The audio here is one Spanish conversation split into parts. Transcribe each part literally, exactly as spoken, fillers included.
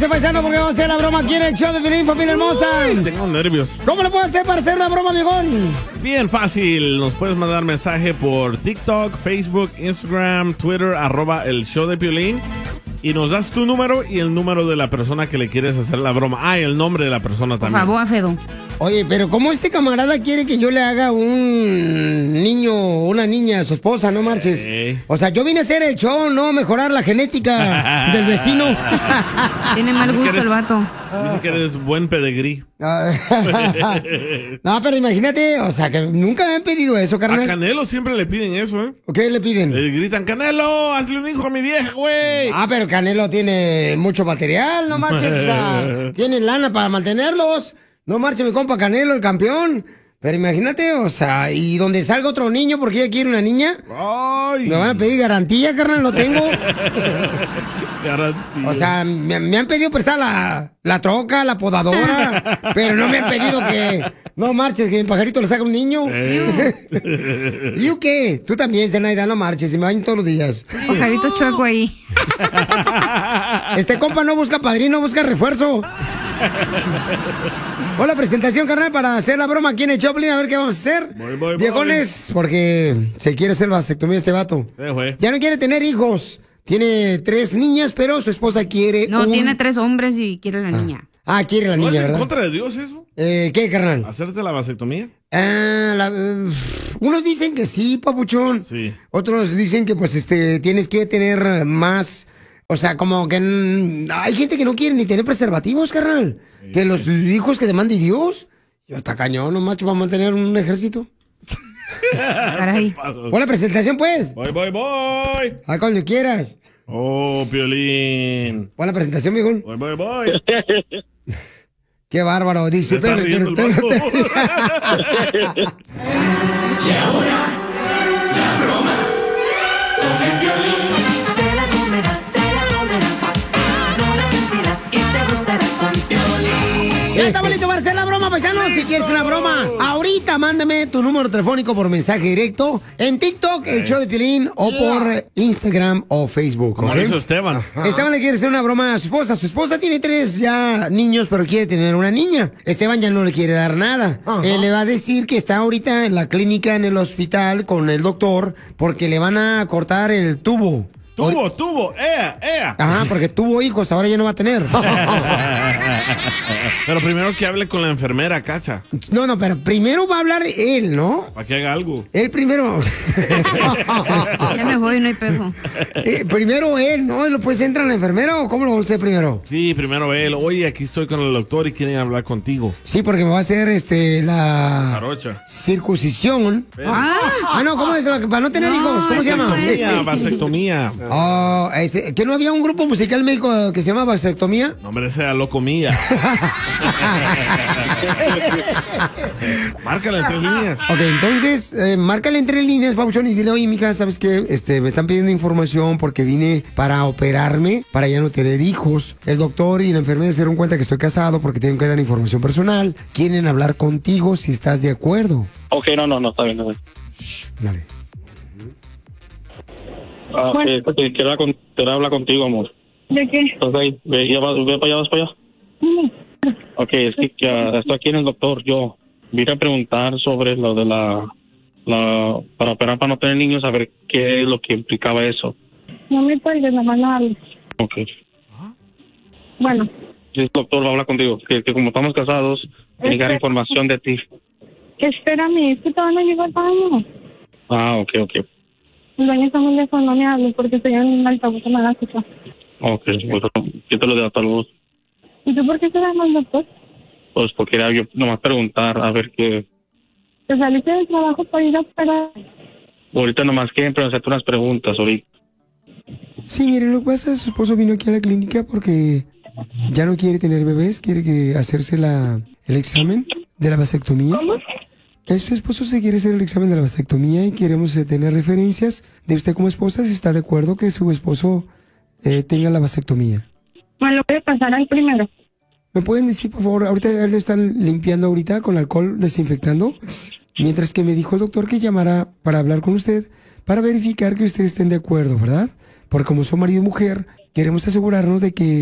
Prepárese, paisano, porque vamos a hacer la broma aquí en el show de Piolín, familia hermosa. Uy, tengo nervios. ¿Cómo le puedo hacer para hacer la broma, amigón? Bien fácil. Nos puedes mandar mensaje por TikTok, Facebook, Instagram, Twitter, arroba el show de Piolín. Y nos das tu número y el número de la persona que le quieres hacer la broma. Ah, y el nombre de la persona también. Por favor, Fedo. Oye, pero ¿cómo este camarada quiere que yo le haga un niño, una niña a su esposa? No marches. Sí. O sea, yo vine a hacer el show, no mejorar la genética del vecino. Tiene mal Dice que gusto eres- el vato. Dice que eres buen pedigrí. No, pero imagínate, o sea, que nunca me han pedido eso, A carnal. Canelo siempre le piden eso, ¿eh? ¿Qué le piden? Le gritan, Canelo, hazle un hijo a mi vieja, güey. Ah, pero Canelo tiene mucho material, no marches, o sea, tiene lana para mantenerlos. No marche mi compa Canelo, el campeón. Pero imagínate, o sea, y donde salga otro niño porque ella quiere una niña, Ay. me van a pedir garantía, carnal, no tengo. Garantía. O sea, me, me han pedido prestar la, la troca, la podadora, pero no me han pedido que, no marches, que mi pajarito le saque un niño. Eh. ¿Y qué? Tú también, Zenaida, no marches, y me baño todos los días. Pajarito chueco ahí. Este compa no busca padrino, busca refuerzo. Hola, presentación, carnal, para hacer la broma aquí en el Choplin, a ver qué vamos a hacer. Voy, voy, voy. Viejones, porque se quiere hacer vasectomía este vato. Se fue. Ya no quiere tener hijos. Tiene tres niñas, pero su esposa quiere No, un- tiene tres hombres y quiere la niña. Ah, quiere la ¿No niña, es en ¿verdad? contra de Dios eso? Eh, ¿Qué, carnal? ¿Hacerte la vasectomía? Ah, la- eh, unos dicen que sí, papuchón. Sí. Otros dicen que, pues, este, tienes que tener más... O sea, como que... mm, hay gente que no quiere ni tener preservativos, carnal. Que los hijos que demande Dios... Yo está cañón, no macho, para mantener un ejército. Caray. Pasos. Pon la presentación, pues. Voy, voy, voy. A cuando quieras. Oh, Piolín. Pon la presentación, mijo. Voy, voy, voy. Qué bárbaro. Dice, Se está espérame, riendo el espérame, vato. espérame. Te la comerás, te la comerás. No la sentirás y te gustará con Piolín. Ya estamos listos para hacer la broma, paisanos. Si quieres una broma, ahorita mándame tu número telefónico por mensaje directo en TikTok, el show de Piolín, o por Instagram o Facebook. Como ¿ok? lo hizo Esteban. Esteban le quiere hacer una broma a su esposa. Su esposa tiene tres ya niños, pero quiere tener una niña. Esteban ya no le quiere dar nada. Él le va a decir que está ahorita en la clínica, en el hospital, con el doctor, porque le van a cortar el tubo. Tuvo, tuvo, ea, ea. Ajá, porque tuvo hijos, ahora ya no va a tener. Pero primero que hable con la enfermera, cacha. No, no, pero primero va a hablar él, ¿no? Para que haga algo. Él primero. Ya me voy, no hay peso. Eh, primero él, ¿no? ¿Y después entra la enfermera o cómo lo vamos a hacer primero? Sí, primero él. Oye, aquí estoy con el doctor y quieren hablar contigo. Sí, porque me va a hacer este la Jarocha. circuncisión. Ah, Ah, no, ¿cómo es? Para no tener No, hijos, ¿cómo se llama? Vasectomía, vasectomía. Oh, este, ¿que no había un grupo musical médico que se llama Vasectomía? No merece a loco mía. Márcala en tres líneas. Ok, entonces, eh, márcale entre líneas, Pabuchón, y dile, oye, mija, ¿sabes qué? Este, me están pidiendo información porque vine para operarme, para ya no tener hijos. El doctor y la enfermera se dieron cuenta que estoy casado porque tienen que dar información personal. Quieren hablar contigo si estás de acuerdo. Ok, no, no, no, está bien, está bien. Dale. Ah, eh, ok, quiero hablar, con, quiero hablar contigo, amor. ¿De qué? ¿Estás ahí? Ve, ya vas, ve para allá, vas para allá. Ok, es que ya estoy aquí en el doctor. Yo vine a preguntar sobre lo de la, la... para operar para no tener niños, a ver qué es lo que implicaba eso. No me cuelgues, nomás no hables. Ok. Bueno, Sí, el doctor va a hablar contigo. Que, que como estamos casados, tiene que dar información de ti. espérame, es que todavía no llegó el baño. Ah, ok, ok. El baño está muy lejos, no me hables porque estoy en un altavoz, no me da escuchar. Ok, bueno, quítalo de altavoz. ¿Y tú por qué te llamas, doctor? Pues porque era yo nomás preguntar, a ver qué... ¿Te saliste del trabajo para ir a operar? Ahorita nomás quieren hacerte unas preguntas, ahorita. Sí, mire, lo que pasa es que su esposo vino aquí a la clínica porque ya no quiere tener bebés, quiere que hacerse la, el examen de la vasectomía. ¿Cómo? Eh, Su esposo se quiere hacer el examen de la vasectomía y queremos eh, tener referencias de usted como esposa si está de acuerdo que su esposo eh, tenga la vasectomía. Me lo voy a pasar al primero. ¿Me pueden decir, por favor, ahorita ya le están limpiando ahorita con alcohol, desinfectando? Mientras que me dijo el doctor que llamara para hablar con usted, para verificar que ustedes estén de acuerdo, ¿verdad? Porque como son marido y mujer, queremos asegurarnos de que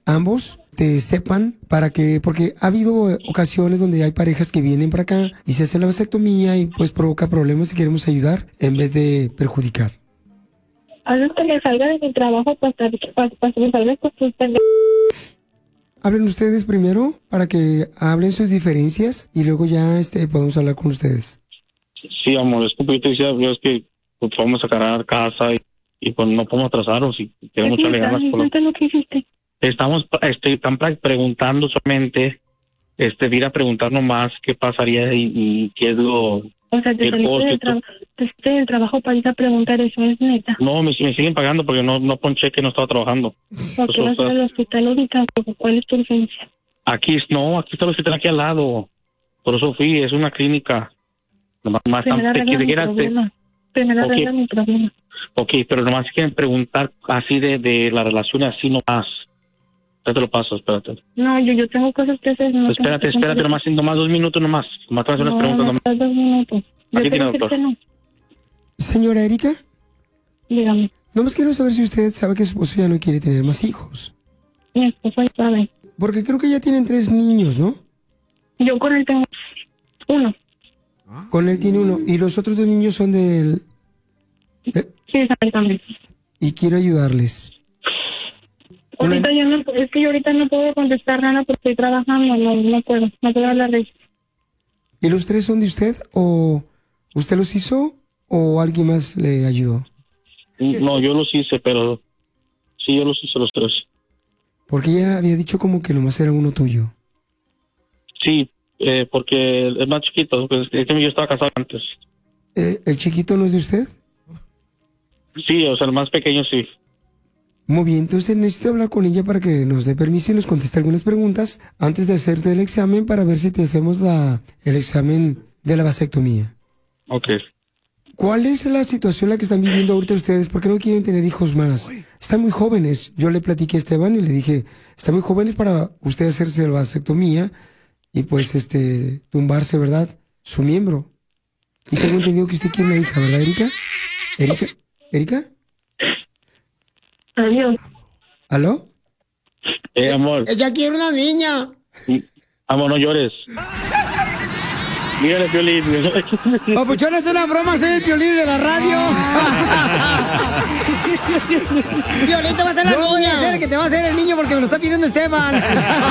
ambos te sepan para que, porque ha habido ocasiones donde hay parejas que vienen para acá y se hacen la vasectomía y pues provoca problemas y queremos ayudar en vez de perjudicar. Hazlo que me salga de mi trabajo para para, para que me salga con sus pendejos. Hablen ustedes primero para que hablen sus diferencias y luego ya este podemos hablar con ustedes. Sí, amor, es que yo te decía, yo es que pues, vamos a cargar casa y, y pues no podemos atrasarnos y queremos Sí, echarle ganas. Por lo... lo que hiciste. Estamos, este, están pre- preguntando solamente, este, de ir a preguntar nomás qué pasaría y, y qué es lo... O sea, te el saliste costo y del, todo. tra- te saliste del trabajo para ir a preguntar eso, es neta. No, me, me siguen pagando porque no, no ponché que no estaba trabajando. ¿Por qué Pues, vas o sea, al hospital ahorita? ¿Cuál es tu urgencia? Aquí, no, aquí está el hospital aquí al lado. Por eso fui, es una clínica. Nomás, nomás Primero tan- te, arregla te mi quieras, te- problema. Primero Ok. arregla mi problema. Ok, pero nomás quieren preguntar así de, de la relación así nomás. Ya te lo paso, espérate. No, yo, yo tengo cosas que hacer. No espérate, tengo que espérate, contestar. nomás, nomás dos minutos nomás. Nomás te voy a hacer unas No, preguntas no, nomás. dos minutos. Yo Aquí te voy tiene, a decir doctor. que no. Señora Erika, Dígame, nomás quiero saber si usted sabe que su esposo ya no quiere tener más hijos. mi esposo ya sabe. Porque creo que ya tienen tres niños, ¿no? Yo con él tengo uno. Con él tiene uno. Y los otros dos niños son de él. de- Sí, sabe también. y quiero ayudarles. Una- Ahorita yo no, es que yo ahorita no puedo contestar nada porque estoy trabajando, no, no puedo, no puedo hablar de eso. ¿Y los tres son de usted o usted los hizo o alguien más le ayudó? No, yo los hice, pero... Sí, yo los hice los tres. Porque ella había dicho como que nomás era uno tuyo. Sí, eh, porque es más chiquito. Pues, es que yo estaba casado antes. Eh, ¿El chiquito no es de usted? Sí, o sea, el más pequeño sí. Muy bien, entonces necesito hablar con ella para que nos dé permiso y nos conteste algunas preguntas antes de hacerte el examen para ver si te hacemos la, el examen de la vasectomía. Ok. ¿Cuál es la situación en la que están viviendo ahorita ustedes? ¿Por qué no quieren tener hijos más? Están muy jóvenes. Yo le platiqué a Esteban y le dije, están muy jóvenes para usted hacerse la vasectomía y pues este tumbarse, ¿verdad? Su miembro. Y tengo entendido que usted quiere una hija, ¿verdad, Erika? ¿Erika? ¿Erika? Adiós. ¿Aló? Eh, amor. Ella quiere una niña. Amor, no llores. Dígale, Piolín. Papuchón, es una broma, soy el Piolín de la radio. Piolín te va a hacer la No, niña, ya. ser que te va a hacer el niño porque me lo está pidiendo Esteban.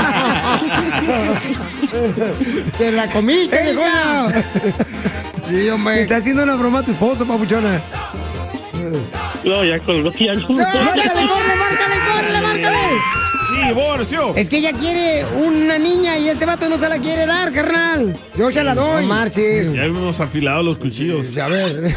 Te la comiste, viejona. Sí, hombre. Te está haciendo una broma a tu esposo, papuchona. No, ya colgó, ya colgó. ¡Márcale, corre, márcale, corre, márcale! ¡Divorcio! Es que ella quiere una niña y este vato no se la quiere dar, carnal. Yo se la doy. No marches. Ya hemos afilado los cuchillos. A ver.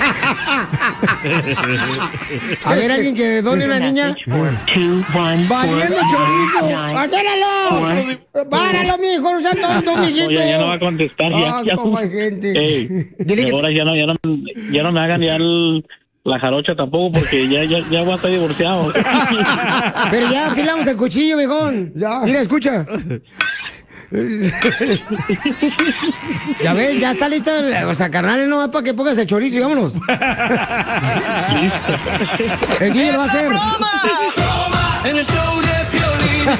A ver, alguien que done una niña. Valiendo chorizo. ¡Acélalo! ¡Páralo, mijo! ¡No seas tonto, mijito! Oye, ya no va a contestar. Ya, Ah, ya. cómo hay gente. Ey, Dile que- ahora ya no, ya no, ya no me hagan ya el- la jarocha tampoco porque ya, ya, ya voy a estar divorciado. Pero ya afilamos el cuchillo, viejón. Mira, escucha. Ya ves, ya está lista. O sea, carnal, no va para que pongas el chorizo y vámonos. El D J lo va a hacer. En el show de Piolín.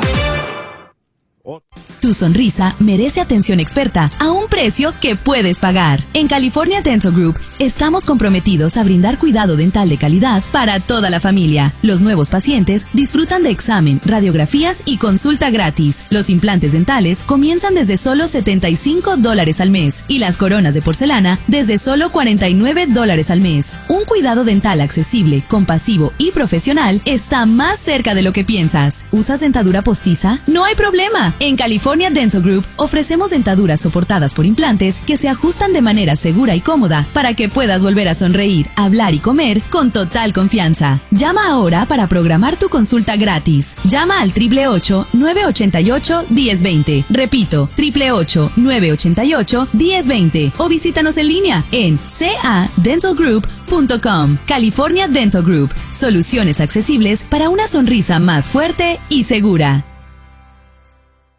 Tu sonrisa merece atención experta a un precio que puedes pagar. En California Dental Group estamos comprometidos a brindar cuidado dental de calidad para toda la familia. Los nuevos pacientes disfrutan de examen, radiografías y consulta gratis. Los implantes dentales comienzan desde solo setenta y cinco dólares al mes y las coronas de porcelana desde solo cuarenta y nueve dólares al mes. Un cuidado dental accesible, compasivo y profesional está más cerca de lo que piensas. ¿Usas dentadura postiza? No hay problema. En California Dental Group ofrecemos dentaduras soportadas por implantes que se ajustan de manera segura y cómoda para que puedas volver a sonreír, hablar y comer con total confianza. Llama ahora para programar tu consulta gratis. Llama al triple ocho, nueve ocho ocho, diez veinte. Repito, triple ocho, nueve ocho ocho, diez veinte. O visítanos en línea en c a dental group punto com. California Dental Group. Soluciones accesibles para una sonrisa más fuerte y segura.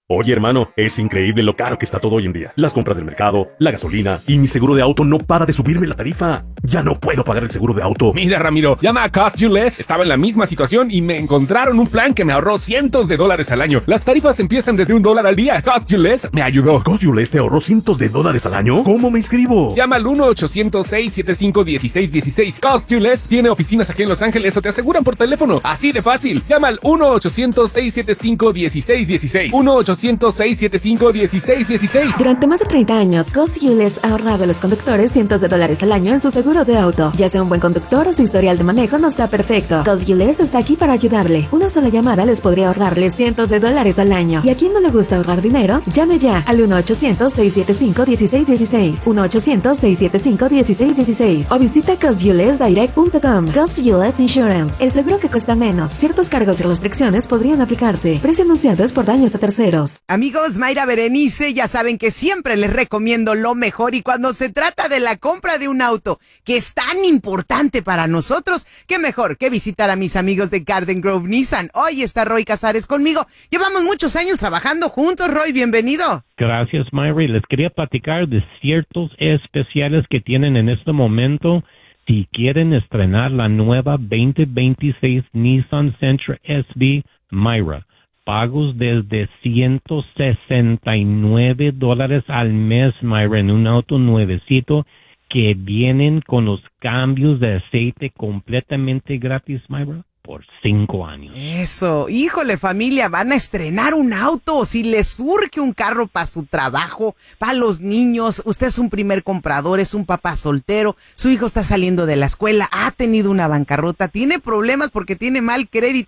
Oye, hermano, es increíble lo caro que está todo hoy en día. Las compras del mercado, la gasolina y mi seguro de auto no para de subirme la tarifa. Ya no puedo pagar el seguro de auto. Mira, Ramiro, llama a Cost You Less. Estaba en la misma situación y me encontraron un plan que me ahorró cientos de dólares al año. Las tarifas empiezan desde un dólar al día. Cost You Less me ayudó. ¿Cost You Less te ahorró cientos de dólares al año? ¿Cómo me inscribo? Llama al uno ochocientos seis setenta y cinco dieciséis dieciséis. Cost You Less tiene oficinas aquí en Los Ángeles o te aseguran por teléfono. Así de fácil. Llama al uno ochocientos seis setenta y cinco dieciséis dieciséis. uno ochocientos seis setenta y cinco dieciséis dieciséis. Durante más de treinta años, Cost You Less ha ahorrado a los conductores cientos de dólares al año en sus seguros de auto. Ya sea un buen conductor o su historial de manejo no está perfecto, Cost You Less está aquí para ayudarle. Una sola llamada les podría ahorrarle cientos de dólares al año. ¿Y a quién no le gusta ahorrar dinero? Llame ya al uno ochocientos seis setenta y cinco dieciséis dieciséis. uno ochocientos seis setenta y cinco dieciséis dieciséis. O visita cost you less direct punto com. Cost You Less Insurance. El seguro que cuesta menos. Ciertos cargos y restricciones podrían aplicarse. Precio anunciado es por daños a terceros. Amigos, Mayra Berenice, ya saben que siempre les recomiendo lo mejor y cuando se trata de la compra de un auto que es tan importante para nosotros, qué mejor que visitar a mis amigos de Garden Grove Nissan. Hoy está Roy Casares conmigo. Llevamos muchos años trabajando juntos. Roy, bienvenido. Gracias, Mayra. Les quería platicar de ciertos especiales que tienen en este momento si quieren estrenar la nueva veinte veintiséis Nissan Sentra S V Mayra. Pagos desde ciento sesenta y nueve dólares al mes, Mayra, en un auto nuevecito que vienen con los cambios de aceite completamente gratis, Mayra, por cinco años. Eso, híjole familia, van a estrenar un auto. Si les surge un carro para su trabajo, para los niños, usted es un primer comprador, es un papá soltero, su hijo está saliendo de la escuela, ha tenido una bancarrota, tiene problemas porque tiene mal crédito.